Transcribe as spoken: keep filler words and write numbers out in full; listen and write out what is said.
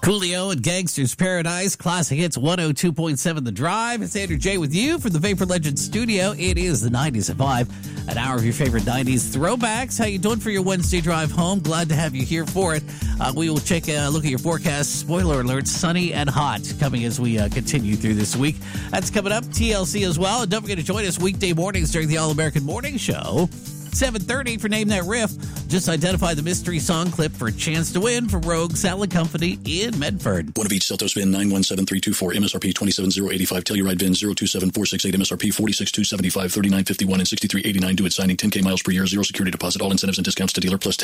Coolio and Gangster's Paradise, Classic Hits one oh two point seven The Drive. It's Andrew J with you from the Vapor Legend studio. It is the nineties at five, an hour of your favorite nineties throwbacks. How you doing for your Wednesday drive home? Glad to have you here for it. Uh, we will take a look at your forecast. Spoiler alert, sunny and hot coming as we uh, continue through this week. That's coming up. T L C as well. And don't forget to join us weekday mornings during the All-American Morning Show. seven thirty for Name That Riff. Just identify the mystery song clip for a chance to win from Rogue Salad Company in Medford. One of each. Celtos V I N nine one seven three two four, M S R P two seven zero eight five, Telluride V I N zero two seven four six eight, M S R P four six two seven five, thirty-nine fifty-one, and sixty-three eighty-nine. Due at signing, ten K miles per year, zero security deposit, all incentives and discounts to dealer, plus